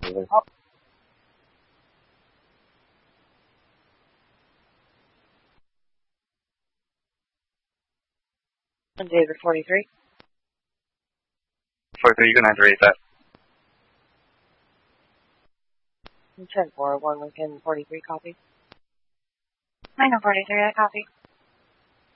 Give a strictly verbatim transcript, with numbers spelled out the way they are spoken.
Oh. David forty-three. forty-three, you can enter that. ten four, one Lincoln forty-three, copy. Lincoln forty-three, I copy.